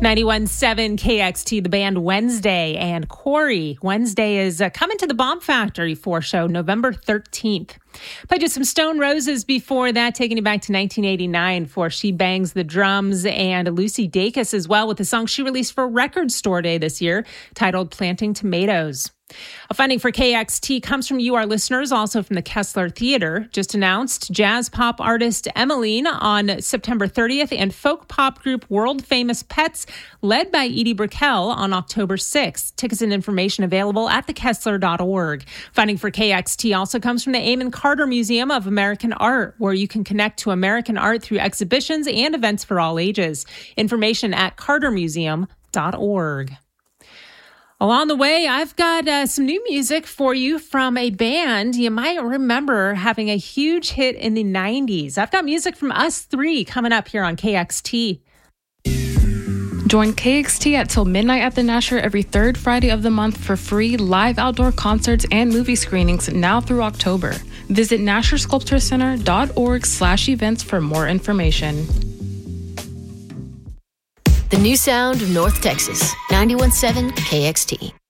91.7 KXT, the band Wednesday, and Corey. Wednesday is coming to the Bomb Factory 4 show November 13th. Played you some Stone Roses before that, taking you back to 1989 for She Bangs the Drums, and Lucy Dacus as well with the song she released for Record Store Day this year, titled Planting Tomatoes. Funding for KXT comes from you, our listeners, also from the Kessler Theater. Just announced jazz pop artist Emmeline on September 30th and folk pop group World Famous Pets, led by Edie Brickell, on October 6th. Tickets and information available at thekessler.org. Funding for KXT also comes from the Eamon Carter Museum of American Art, where you can connect to American art through exhibitions and events for all ages. Information at cartermuseum.org. Along the way, I've got some new music for you from a band you might remember having a huge hit in the 90s. I've got music from Us3 coming up here on KXT. Join KXT at Till Midnight at the Nasher every third Friday of the month for free live outdoor concerts and movie screenings now through October. Visit NasherSculptureCenter.org/events for more information. The new sound of North Texas, 91.7 KXT.